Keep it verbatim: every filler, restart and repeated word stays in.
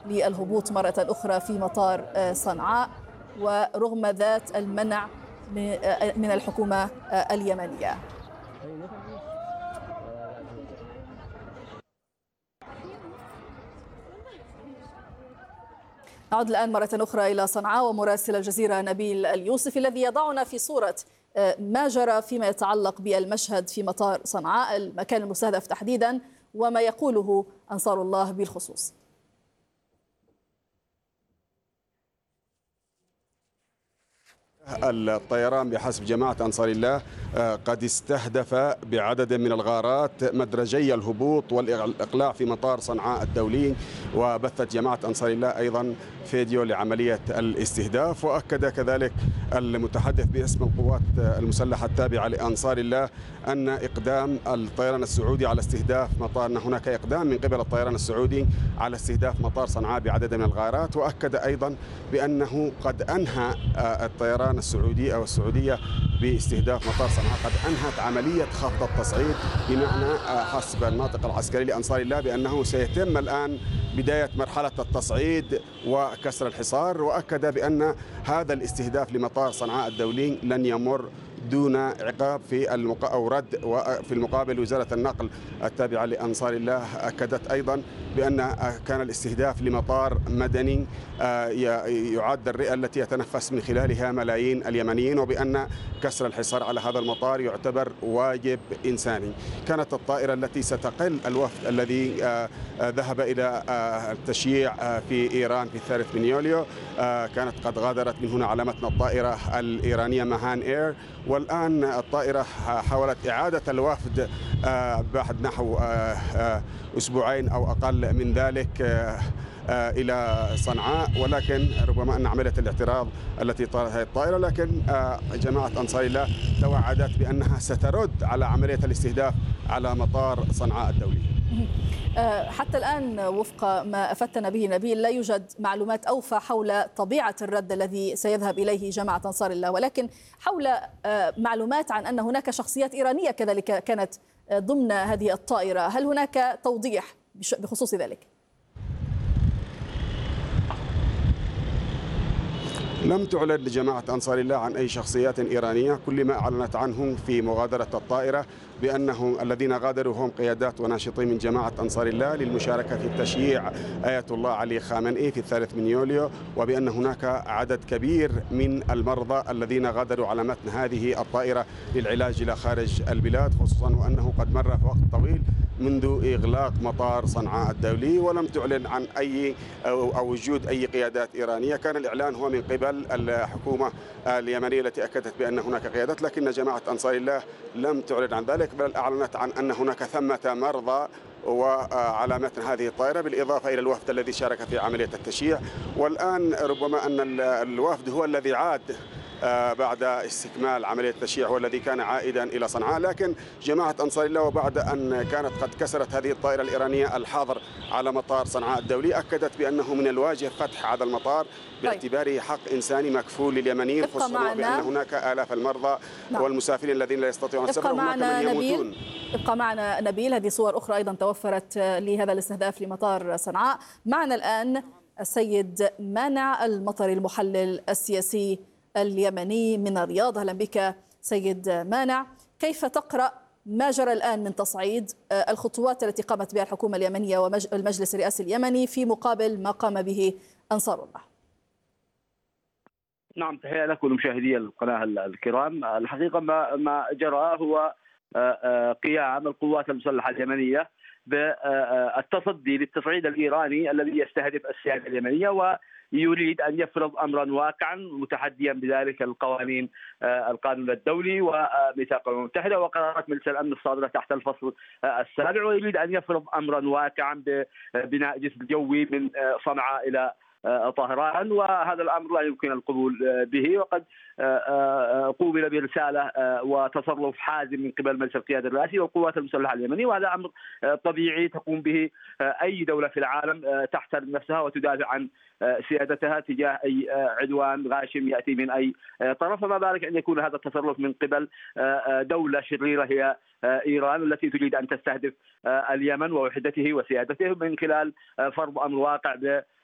للهبوط مرة أخرى في مطار صنعاء، ورغم ذات المنع من الحكومة اليمنية. نعود الآن مرة أخرى إلى صنعاء ومراسل الجزيرة نبيل اليوسفي الذي يضعنا في صورة ما جرى فيما يتعلق بالمشهد في مطار صنعاء، المكان المستهدف تحديدا، وما يقوله أنصار الله بالخصوص. الطيران بحسب جماعة أنصار الله قد استهدف بعدد من الغارات مدرجي الهبوط والإقلاع في مطار صنعاء الدولي، وبثت جماعة أنصار الله أيضا فيديو لعملية الاستهداف. وأكد كذلك المتحدث باسم القوات المسلحة التابعة لأنصار الله أن إقدام الطيران السعودي على استهداف مطار أن هناك إقدام من قبل الطيران السعودي على استهداف مطار صنعاء بعدد من الغارات. وأكد أيضا بأنه قد أنهى الطيران السعودي أو السعودية باستهداف مطار صنعاء قد أنهت عملية خفض التصعيد، بمعنى حسب الناطق العسكري لأنصار الله بأنه سيتم الآن بداية مرحلة التصعيد وكسر الحصار. وأكد بأن هذا الاستهداف لمطار صنعاء الدولي لن يمر دون عقاب في المق... أو رد. وفي المقابل وزارة النقل التابعة لأنصار الله أكدت أيضا بأن كان الاستهداف لمطار مدني يعد الرئة التي يتنفس من خلالها ملايين اليمنيين، وبأن كسر الحصار على هذا المطار يعتبر واجب إنساني. كانت الطائرة التي ستقل الوفد الذي ذهب إلى التشييع في إيران في الثالث من يوليو كانت قد غادرت من هنا على متن الطائرة الإيرانية مهان إير، والآن الطائرة حاولت إعادة الوفد بعد نحو أسبوعين أو أقل من ذلك إلى صنعاء، ولكن ربما أن عملية الاعتراض التي طالت هذه الطائرة، لكن جماعة أنصار الله توعدت بأنها سترد على عملية الاستهداف على مطار صنعاء الدولي. حتى الآن وفق ما أفدتنا به نبيل لا يوجد معلومات أوفى حول طبيعة الرد الذي سيذهب إليه جماعة أنصار الله، ولكن حول معلومات عن أن هناك شخصيات إيرانية كذلك كانت ضمن هذه الطائرة، هل هناك توضيح بخصوص ذلك؟ لم تعلن لجماعة أنصار الله عن أي شخصيات إيرانية، كل ما أعلنت عنهم في مغادرة الطائرة بأنهم الذين غادروا هم قيادات وناشطين من جماعة أنصار الله للمشاركة في تشييع آية الله علي خامنئي في الثالث من يوليو، وبأن هناك عدد كبير من المرضى الذين غادروا على متن هذه الطائرة للعلاج إلى خارج البلاد، خصوصا وأنه قد مر في وقت طويل منذ إغلاق مطار صنعاء الدولي، ولم تعلن عن أي أو وجود أي قيادات إيرانية. كان الإعلان هو من قبل الحكومة اليمنية التي أكدت بأن هناك قيادات، لكن جماعة أنصار الله لم تعلن عن ذلك، بل أعلنت عن أن هناك ثمة مرضى وعلى متن هذه الطائرة، بالإضافة إلى الوفد الذي شارك في عملية التشييع. والآن ربما أن الوفد هو الذي عاد بعد استكمال عملية التشييع والذي كان عائدا إلى صنعاء، لكن جماعة أنصار الله وبعد أن كانت قد كسرت هذه الطائرة الإيرانية الحظر على مطار صنعاء الدولي أكدت بأنه من الواجب فتح هذا المطار باعتباره حق إنساني مكفول لليمنيين، خصوصا بأن هناك آلاف المرضى نعم. والمسافرين الذين لا يستطيعون السفر، وهناك من يموتون. ابقى معنا نبيل، هذه صور أخرى أيضا توفرت لهذا الاستهداف لمطار صنعاء. معنا الآن السيد مانع المطري المحلل السياسي اليمني من الرياض. أهلا بك سيد مانع، كيف تقرأ ما جرى الآن من تصعيد الخطوات التي قامت بها الحكومة اليمنية والمجلس الرئاسي اليمني في مقابل ما قام به أنصار الله؟ نعم، تحية لكم مشاهدي القناة الكرام. الحقيقة ما ما جرى هو قيام القوات المسلحة اليمنية بالتصدي للتصعيد الإيراني الذي يستهدف السيادة اليمنية ويريد أن يفرض أمرا واقعا متحديا بذلك القوانين، القانون الدولي وميثاق الأمم المتحدة وقرارات مجلس الأمن الصادرة تحت الفصل السابع، ويريد أن يفرض أمرا واقعا ببناء جسر جوي من صنعاء إلى طهران، وهذا الأمر لا يمكن القبول به. وقد قوبل برسالة وتصرف حازم من قبل مجلس القيادة الرئاسي والقوات المسلحة اليمنية، وهذا أمر طبيعي تقوم به أي دولة في العالم تحترم نفسها وتدافع عن سيادتها تجاه أي عدوان غاشم يأتي من أي طرف، فما بالك أن يكون هذا التصرف من قبل دولة شريرة هي إيران التي تريد أن تستهدف اليمن ووحدته وسيادته من خلال فرض أمر واقع